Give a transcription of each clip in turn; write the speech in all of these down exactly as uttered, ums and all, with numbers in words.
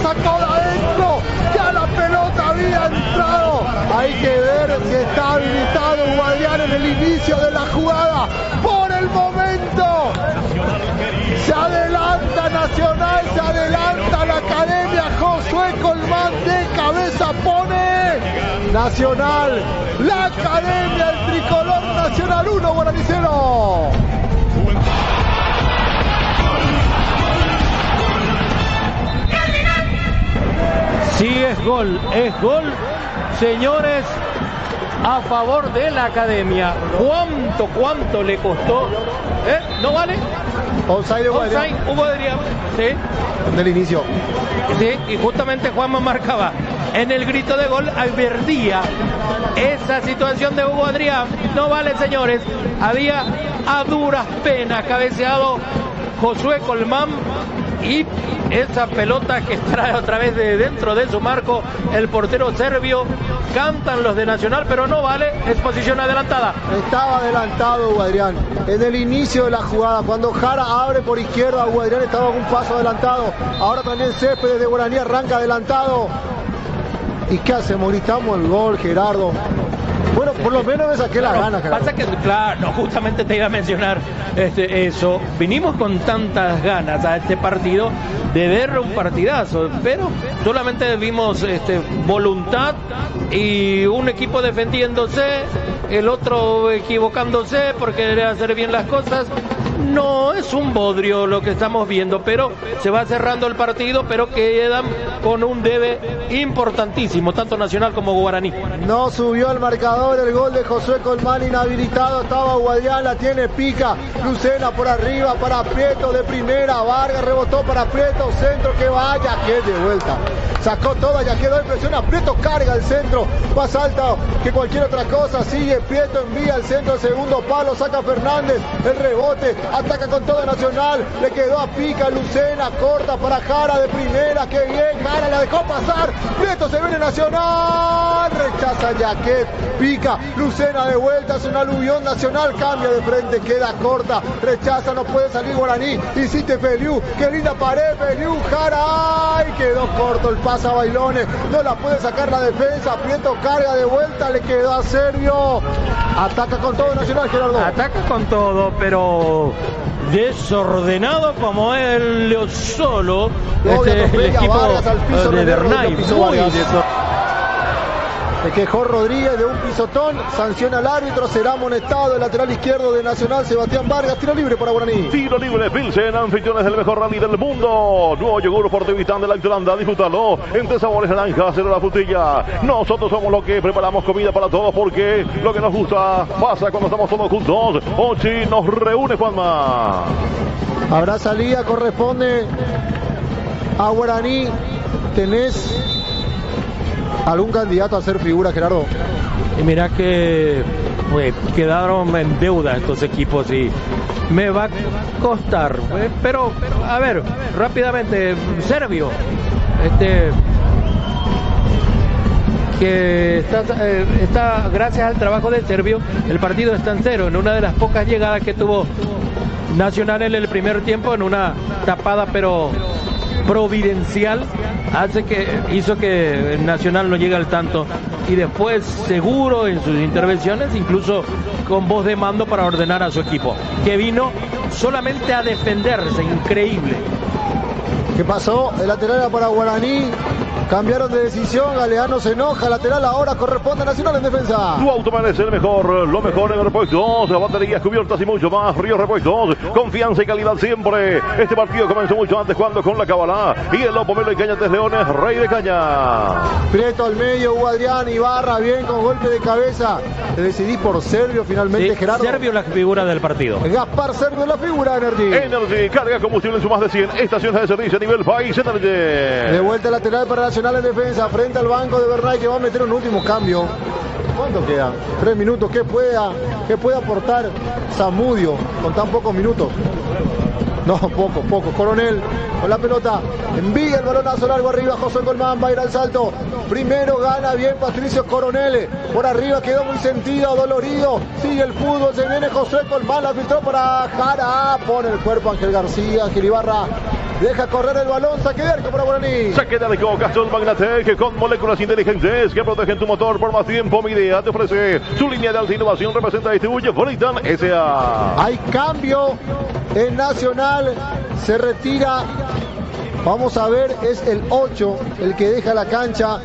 sacó de adentro, ya la pelota había entrado. Hay que ver si está habilitado Hugo Adrián en el inicio de la jugada. Por el momento se adelanta Nacional, se adelanta la Academia. Josué Colmán de cabeza pone Nacional, la Academia, el tricolor Nacional uno, Guaraní cero. Sí, es gol, es gol, señores, a favor de la Academia. ¿Cuánto, cuánto le costó? ¿Eh? ¿No vale? Offside, Offside, Hugo Adrián. Sí. En el inicio. Sí, y justamente Juanma marcaba en el grito de gol, advertía esa situación de Hugo Adrián. No vale, señores. Había a duras penas cabeceado Josué Colmán. Y esa pelota que trae otra vez de dentro de su marco el portero serbio. Cantan los de Nacional, pero no vale, es posición adelantada. Estaba adelantado Hugo Adrián en el inicio de la jugada. Cuando Jara abre por izquierda, Hugo Adrián estaba un paso adelantado. Ahora también Céspedes de Guaraní arranca adelantado. ¿Y qué hacemos? Gritamos el gol, Gerardo. Bueno, por lo menos me saqué las ganas, Gerardo. Pasa que, claro, no, justamente te iba a mencionar este, eso. Vinimos con tantas ganas a este partido de ver un partidazo, pero solamente vimos este, voluntad y un equipo defendiéndose, el otro equivocándose por querer hacer bien las cosas. No es un bodrio lo que estamos viendo, pero se va cerrando el partido, pero quedan con un debe importantísimo, tanto Nacional como Guaraní. No subió al marcador el gol de Josué Colmán, inhabilitado, estaba Hugo Adrián, la tiene Pica, Lucena por arriba para Prieto de primera, Vargas rebotó para Prieto, centro que va, Yaquet de vuelta. Sacó toda, ya quedó en presión, Prieto carga el centro, más alto que cualquier otra cosa, sigue Prieto, envía el centro al segundo palo, saca Fernández, el rebote, ataca con todo Nacional, le quedó a Pica, Lucena, corta para Jara de primera, que bien, Jara la dejó pasar, Prieto se viene Nacional, rechaza Yaquet, Pica, Lucena de vuelta, es un aluvión Nacional, cambia de frente, queda corta, rechaza, no puede salir Guaraní, hiciste Feliu, qué linda pared, Feliu, Jara, ay, quedó corto el pase a Bailones, no la puede sacar la defensa, Prieto carga de vuelta, le quedó a Servio, ataca con todo Nacional, Gerardo. Ataca con todo, pero desordenado como él solo, este, el equipo al piso, de Bernay, muy desordenado. Se quejó Rodríguez de un pisotón, sanciona al árbitro, será amonestado el lateral izquierdo de Nacional, Sebastián Vargas, tiro libre para Guaraní. Tiro libre, Pilsen, anfitriones del mejor rally del mundo. Nuevo yogur Fortevitán de la Ictolanda, disfrútalo. Entre sabores naranja, cero la frutilla. Nosotros somos los que preparamos comida para todos porque lo que nos gusta pasa cuando estamos todos juntos. Ochi nos reúne, Juanma. Habrá salida, corresponde a Guaraní. Tenés ¿algún candidato a ser figura, Gerardo? Y mira que pues, quedaron en deuda estos equipos y me va a costar. Pues, pero, a ver, rápidamente, Servio, este, que está, eh, está, gracias al trabajo de Servio, el partido está en cero, en una de las pocas llegadas que tuvo Nacional en el primer tiempo, en una tapada pero providencial, hace que hizo que Nacional no llegue al tanto y después seguro en sus intervenciones, incluso con voz de mando para ordenar a su equipo, que vino solamente a defenderse, increíble. ¿Qué pasó? El lateral era para Guaraní. Cambiaron de decisión, Galeano se enoja, lateral ahora corresponde a Nacional en defensa. Tu auto merece el mejor, lo mejor en repuestos, baterías cubiertas y mucho más. Río Repuestos, confianza y calidad siempre. Este partido comenzó mucho antes cuando con la Cabalá y el Lopo Melo y Cañates Leones, rey de caña. Prieto al medio, Hugo Adrián, Ibarra bien con golpe de cabeza. Te decidí por Servio finalmente, sí, Gerardo. Servio la figura del partido. Gaspar Servio la figura, Energy. Energy, carga combustible en su más de cien estaciones de servicio a nivel país. Energy. De vuelta lateral para Nacional en defensa, frente al banco de Bernay que va a meter un último cambio. ¿Cuánto queda? Tres minutos. ¿Qué pueda, qué puede aportar Zamudio con tan pocos minutos? No, poco, poco. Coronel con la pelota. Envía el balonazo largo arriba. José Colmán va a ir al salto. Primero gana bien Patricio Coronel. Por arriba quedó muy sentido, dolorido. Sigue el fútbol. Se viene José Colmán. La filtró para Jara. Pone el cuerpo Ángel García. Ángel Ibarra. deja correr el balón, saque de arco para Guaraní. Saque de arco, Castrol Magnatec, con moléculas inteligentes que protegen tu motor por más tiempo. Midea te ofrece su línea de alta innovación, representa y distribuye Britan S A. Hay cambio en Nacional, se retira. Vamos a ver, es el ocho el que deja la cancha.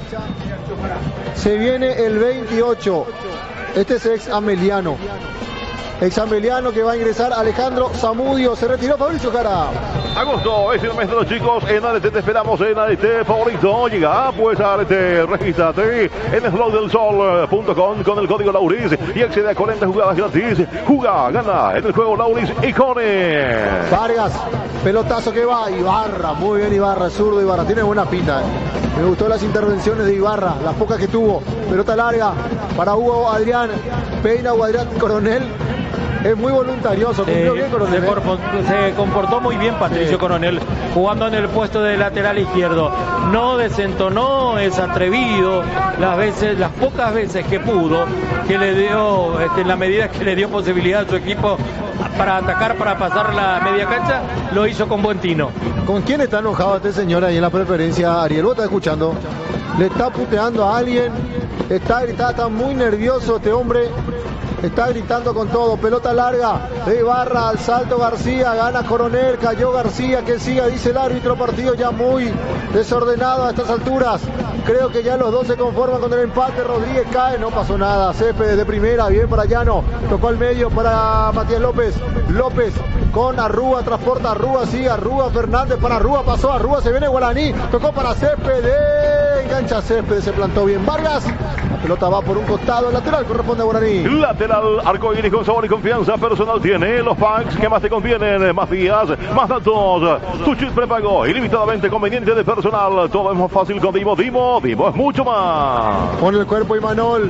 Se viene el veintiocho. Este es ex Ameliano. Ex Ameliano que va a ingresar Alejandro Zamudio. Se retiró Fabricio Jara. Agosto es el mes de los chicos. En A D T te esperamos en A D T favorito. Llega pues a A D T. Regístrate en slow del sol punto com con el código Lauris y accede a cuarenta jugadas gratis. Juga, gana en el juego Lauris y Cone. Vargas, pelotazo que va. Ibarra, muy bien Ibarra, zurdo Ibarra. Tiene buena pinta. Eh. Me gustó las intervenciones de Ibarra, las pocas que tuvo. Pelota larga para Hugo Adrián. Peina Hugo Adrián Coronel. Es muy voluntarioso, cumplió eh, bien Coronel. Se, corpo, se comportó muy bien Patricio sí. Coronel, jugando en el puesto de lateral izquierdo. No desentonó, es atrevido, las veces, las pocas veces que pudo, que le dio, este, en la medida que le dio posibilidad a su equipo para atacar, para pasar la media cancha, lo hizo con buen tino. ¿Con quién está enojado este señor ahí en la preferencia, Ariel? ¿Vos estás escuchando? Le está puteando a alguien, está gritando, está muy nervioso este hombre. Está gritando con todo, pelota larga de Ibarra al salto García, gana Coronel, cayó García, que siga, dice el árbitro, partido ya muy desordenado a estas alturas. Creo que ya los dos se conforman con el empate, Rodríguez cae, no pasó nada, Céspedes de primera, bien para Llano, tocó al medio para Matías López, López con Arrúa, transporta Arrúa, sí, Arrúa, Fernández para Arrúa, pasó Arrúa, se viene Guaraní, tocó para Céspedes, engancha Céspedes, se plantó bien Vargas, la pelota va por un costado, el lateral corresponde a Guaraní. Lateral, arcoíris con sabor y confianza personal tiene los packs que más te convienen, más días, más datos, tu chip prepago, ilimitadamente conveniente de personal, todo es más fácil con Dimo, Dimo, Dimo es mucho más. Con el cuerpo Imanol.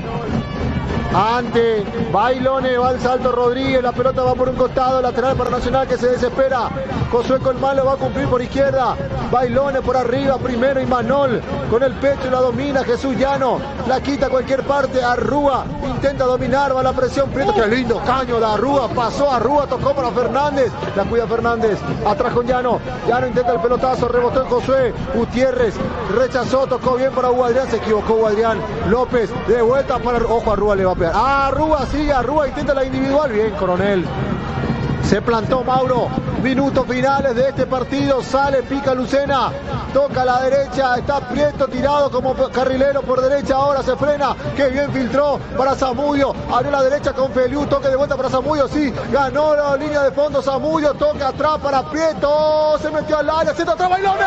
Ante Bailone, va al salto Rodríguez, la pelota va por un costado, lateral para Nacional que se desespera. Josué Colmán lo va a cumplir por izquierda. Bailone por arriba, primero Imanol con el pecho la domina Jesús Llano, la quita a cualquier parte. Arrúa intenta dominar, va la presión. Prieto, qué lindo caño de Arrúa, pasó Arrúa, tocó para Fernández, la cuida Fernández, atrás con Llano. Llano intenta el pelotazo, rebotó en Josué. Gutiérrez rechazó, tocó bien para Hugo Adrián, se equivocó Hugo Adrián. López de vuelta para, ojo, Arrúa le va a pegar. Arrúa sigue, Arrúa intenta la individual, bien Coronel. Se plantó Mauro, minutos finales de este partido, sale, pica Lucena, toca a la derecha, está Prieto tirado como carrilero por derecha, ahora se frena, que bien filtró para Zamudio, abrió la derecha con Feliu, toque de vuelta para Zamudio, sí, ganó la línea de fondo Zamudio, toque atrás para Prieto, se metió al área, se atrás Bailone,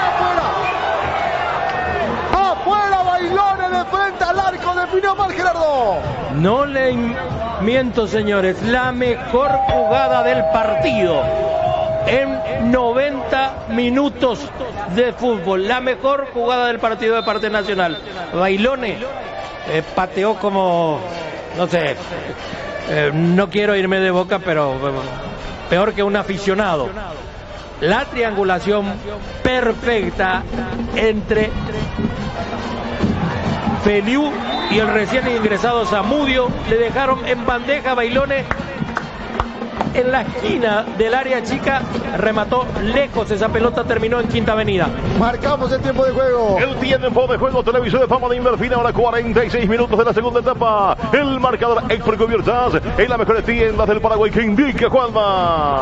afuera, afuera Bailone de frente al arco, definió mal Gerardo. No le miento, señores, la mejor jugada del partido en noventa minutos de fútbol, la mejor jugada del partido de parte Nacional. Bailone eh, pateó como, no sé, eh, no quiero irme de boca, pero eh, peor que un aficionado. La triangulación perfecta entre Feliu y el recién ingresado Zamudio, le dejaron en bandeja a Bailone en la esquina del área chica, remató lejos, esa pelota terminó en Quinta Avenida. Marcamos el tiempo de juego. El tiempo de juego, televisor de fama de Inverfina, ahora cuarenta y seis minutos de la segunda etapa. El marcador Expert Cubiertas en las mejores tiendas del Paraguay que indica Juanma.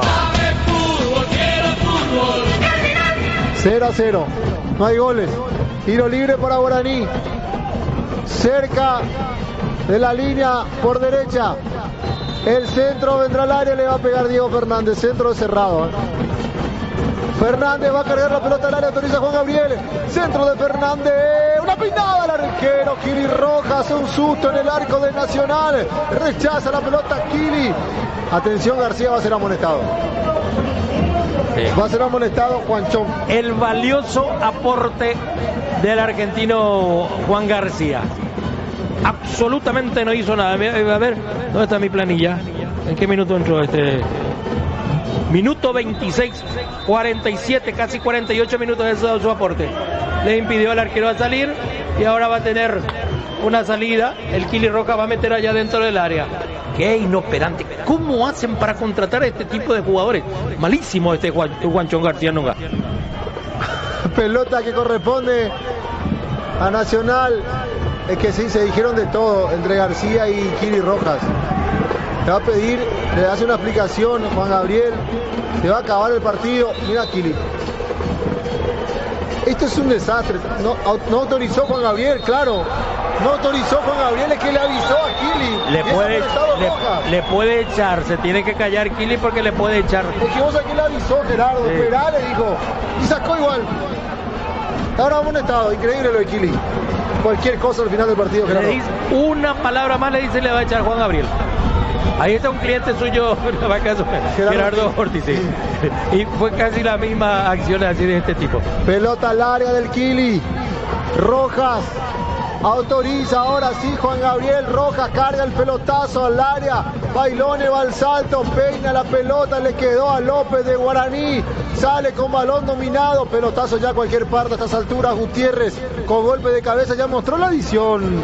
cero a cero, no hay goles. Tiro libre para Guaraní. Cerca de la línea por derecha. El centro vendrá al área, le va a pegar Diego Fernández. Centro cerrado. ¿eh? Fernández va a cargar la pelota al área, autoriza Juan Gabriel. Centro de Fernández. Una pinada al arquero. Kili Rojas hace un susto en el arco de Nacional. Rechaza la pelota Kili. Atención, García va a ser amonestado. Sí. Va a ser amonestado Juanchón. El valioso aporte del argentino Juan García. Absolutamente no hizo nada. A ver, ¿dónde está mi planilla? ¿En qué minuto entró este? Minuto veintiséis, cuarenta y siete, casi cuarenta y ocho minutos de su, su aporte. Le impidió al arquero a salir y ahora va a tener una salida. El Kili Rojas va a meter allá dentro del área. qué inoperante. ¿Cómo hacen para contratar a este tipo de jugadores? Malísimo este Juan, Juanchón García Nonga. Pelota que corresponde a Nacional. Es que sí, se dijeron de todo entre García y Kili Rojas. Le va a pedir, le hace una explicación Juan Gabriel. Se va a acabar el partido. Mira Kili. Esto es un desastre. No, no autorizó Juan Gabriel, claro. No autorizó Juan Gabriel, es que le avisó a Kili. Le puede, le, le puede echar, se tiene que callar Kili porque le puede echar. Es que vos aquí le avisó Gerardo, sí. Esperá, le dijo. Y sacó igual. Ahora amonestado, increíble lo de Kili. Cualquier cosa al final del partido, Gerardo. Le dice, una palabra más le dice le va a echar Juan Gabriel. Ahí está un cliente suyo, Gerardo, Gerardo Ortiz, sí. Y fue casi la misma acción así de este tipo. Pelota al área del Kili. Rojas autoriza, ahora sí Juan Gabriel. Rojas carga el pelotazo al área. Bailone va al salto, peina la pelota, le quedó a López de Guaraní. Sale con balón dominado, pelotazo ya a cualquier parte a estas alturas. Gutiérrez con golpe de cabeza ya mostró la edición.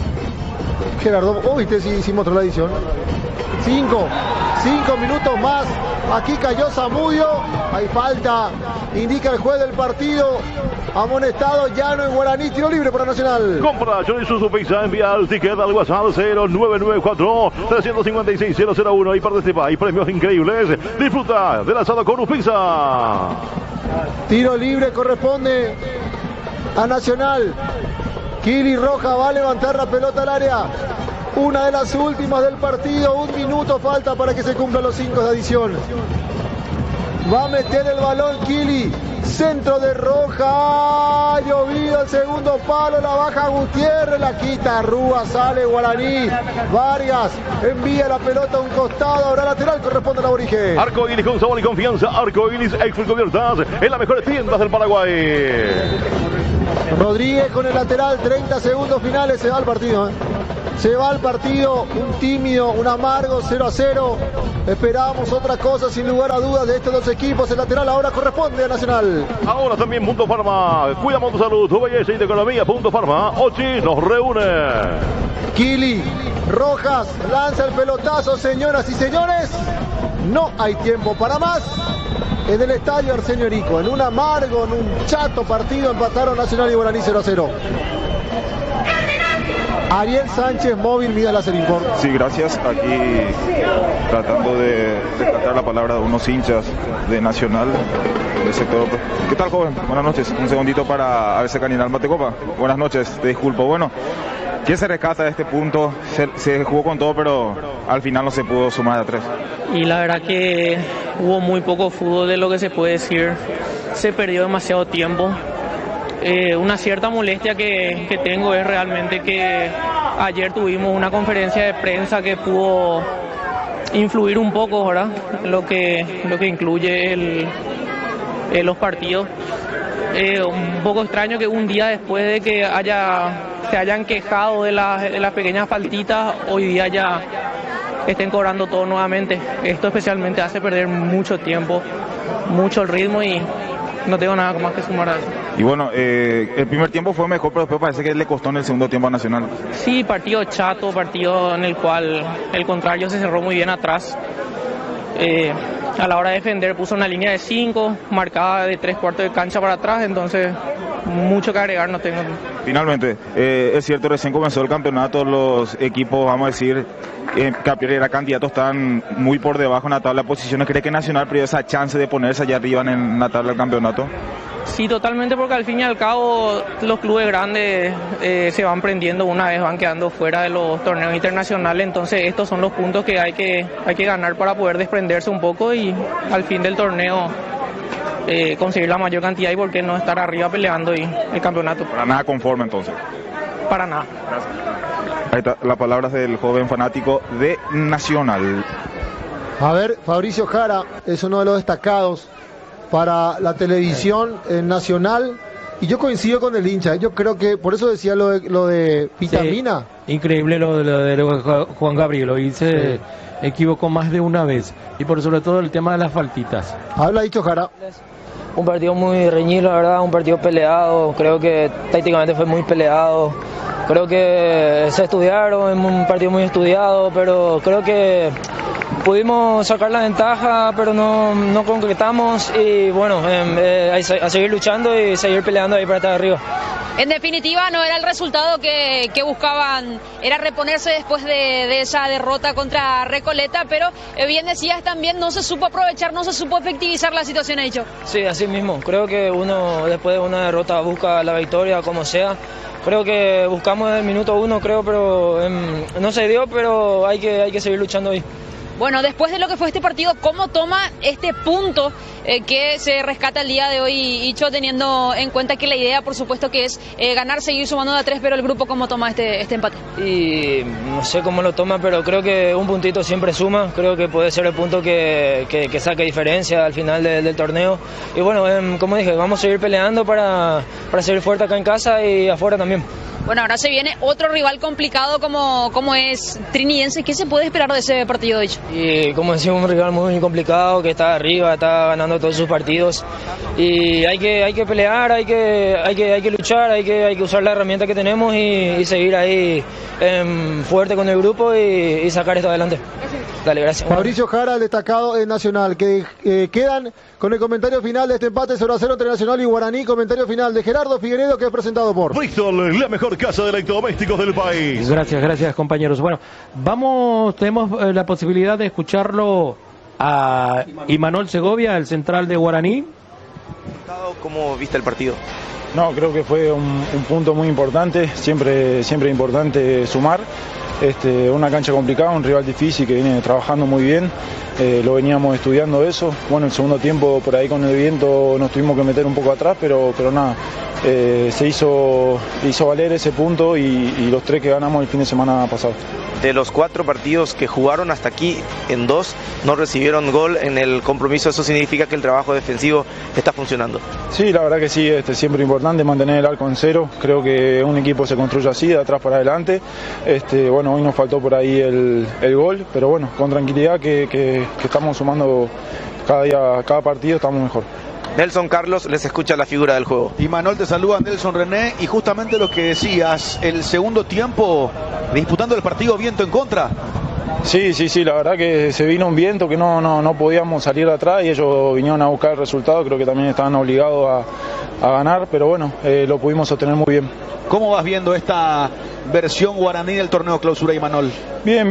Gerardo, ¿vos viste si, si mostró la edición? Cinco, cinco minutos más. Aquí cayó Zamudio. Hay falta, indica el juez del partido. Amonestado Llano en Guaraní, tiro libre para Nacional. Compra Chorizo su pizza, envía el ticket al WhatsApp cero nueve nueve cuatro, tres cinco seis, cero cero uno y participa. Hay premios increíbles. Disfruta del asado con un pizza. Tiro libre corresponde a Nacional. Kili Roja va a levantar la pelota al área. Una de las últimas del partido. Un minuto falta para que se cumplan los cinco de adición. Va a meter el balón Kili. Centro de Roja. Llovido el segundo palo. La baja Gutiérrez. La quita Rúa. Sale Guaraní. Vargas envía la pelota a un costado. Ahora lateral corresponde a la Aborigen. Arco Iris con sabor y confianza. Arco Iris Expo Cubiertas en las mejores tiendas del Paraguay. Rodríguez con el lateral. treinta segundos finales. Se va al partido, ¿eh? Se va al partido, un tímido, un amargo, cero a cero. Esperábamos otra cosa sin lugar a dudas de estos dos equipos. El lateral ahora corresponde a Nacional. Ahora también Punto Farma. Cuidamos tu salud, tu belleza y tu economía. Punto Farma. Ochi nos reúne. Kili Rojas lanza el pelotazo, señoras y señores. No hay tiempo para más. En el estadio Arsenio Erico, en un amargo, en un chato partido, empataron Nacional y Guaraní cero a cero. Ariel Sánchez, móvil, Mida Láser Informe. Sí, gracias. Aquí tratando de rescatar la palabra de unos hinchas de Nacional del sector. ¿Qué tal, joven? Buenas noches. Un segundito para a ver si canina el Matecopa. Buenas noches, te disculpo. Bueno, ¿qué se rescata de este punto? Se, se jugó con todo, pero al final no se pudo sumar a tres. Y la verdad que hubo muy poco fútbol de lo que se puede decir. Se perdió demasiado tiempo. Eh, una cierta molestia que, que tengo es realmente que ayer tuvimos una conferencia de prensa que pudo influir un poco, ¿verdad? Lo que, lo que incluye el, eh, los partidos. Eh, un poco extraño que un día después de que haya, se hayan quejado de, la, de las pequeñas faltitas, hoy día ya estén cobrando todo nuevamente. Esto especialmente hace perder mucho tiempo, mucho el ritmo y no tengo nada más que sumar a eso. Y bueno, eh, el primer tiempo fue mejor, pero después parece que le costó en el segundo tiempo a Nacional. Sí, partido chato, partido en el cual el contrario se cerró muy bien atrás. Eh, a la hora de defender puso una línea de cinco, marcada de tres cuartos de cancha para atrás, entonces mucho que agregar no tengo. Finalmente, eh, es cierto, recién comenzó el campeonato, los equipos, vamos a decir, eh, que era candidatos, están muy por debajo en la tabla de posiciones. ¿Cree que Nacional perdió esa chance de ponerse allá arriba en la tabla del campeonato? Sí, totalmente, porque al fin y al cabo los clubes grandes eh, se van prendiendo una vez van quedando fuera de los torneos internacionales, entonces estos son los puntos que hay que hay que ganar para poder desprenderse un poco y al fin del torneo eh, conseguir la mayor cantidad y por qué no estar arriba peleando y el campeonato. Para nada conforme entonces. Para nada. Gracias. Ahí está las palabras del joven fanático de Nacional. A ver, Fabricio Jara es uno de los destacados para la televisión eh, nacional y yo coincido con el hincha. Yo creo que por eso decía lo de, lo de Vitamina. Sí, increíble lo de, lo de Juan Gabriel, hoy se sí. equivocó más de una vez y por sobre todo el tema de las faltitas. Habla dicho Jara. Un partido muy reñido, la verdad, un partido peleado, creo que tácticamente fue muy peleado. creo que se estudiaron, es un partido muy estudiado, pero creo que pudimos sacar la ventaja, pero no, no concretamos y bueno, eh, eh, a seguir luchando y seguir peleando ahí para estar arriba. En definitiva, no era el resultado que, que buscaban, era reponerse después de, de esa derrota contra Recoleta, pero eh, bien decías también, no se supo aprovechar, no se supo efectivizar la situación, ha dicho. Sí, así mismo, creo que uno después de una derrota busca la victoria como sea. Creo que buscamos el minuto uno, creo, pero eh, no se dio, pero hay que, hay que seguir luchando ahí. Bueno, después de lo que fue este partido, ¿cómo toma este punto eh, que se rescata el día de hoy, Icho, teniendo en cuenta que la idea, por supuesto, que es eh, ganar, seguir sumando de a tres, pero el grupo, ¿cómo toma este, este empate? Y no sé cómo lo toma, pero creo que un puntito siempre suma, creo que puede ser el punto que, que, que saque diferencia al final de, del torneo. Y bueno, eh, como dije, vamos a seguir peleando para, para seguir fuerte acá en casa y afuera también. Bueno, ahora se viene otro rival complicado como, como es Trinidense. ¿Qué se puede esperar de ese partido, Icho? Y como decimos, un rival muy complicado que está arriba, está ganando todos sus partidos y hay que hay que pelear, hay que hay que hay que luchar, hay que hay que usar la herramienta que tenemos y, y seguir ahí eh, fuerte con el grupo y, y sacar esto adelante. Dale, gracias. Mauricio Jara, destacado en Nacional, que eh, quedan con el comentario final de este empate cero a cero entre Nacional y Guaraní. Comentario final de Gerardo Figueredo, que es presentado por Bristol, la mejor casa de electrodomésticos del país. Gracias, gracias, compañeros. Bueno, vamos, tenemos eh, la posibilidad de escucharlo a Imanol Segovia, el central de Guaraní. ¿Cómo viste el partido? No, creo que fue un, un punto muy importante, siempre, siempre importante sumar. Este, una cancha complicada, un rival difícil que viene trabajando muy bien, eh, lo veníamos estudiando eso. Bueno, el segundo tiempo por ahí con el viento nos tuvimos que meter un poco atrás, pero, pero nada, eh, se hizo, hizo valer ese punto y, y los tres que ganamos el fin de semana pasado. De los cuatro partidos que jugaron hasta aquí, en dos no recibieron gol en el compromiso. Eso significa que el trabajo defensivo está funcionando. Sí, la verdad que sí, este, siempre importante mantener el arco en cero. Creo que un equipo se construye así, de atrás para adelante. Este, bueno, hoy nos faltó por ahí el, el gol, pero bueno, con tranquilidad que, que, que estamos sumando cada día, cada partido estamos mejor. Nelson Carlos les escucha la figura del juego. Y Manuel te saluda, Nelson René, y justamente lo que decías, el segundo tiempo disputando el partido viento en contra. Sí, sí, sí, la verdad que se vino un viento que no, no, no podíamos salir de atrás y ellos vinieron a buscar el resultado, creo que también estaban obligados a, a ganar, pero bueno, eh, lo pudimos sostener muy bien. ¿Cómo vas viendo esta versión guaraní del torneo clausura, Imanol? Bien.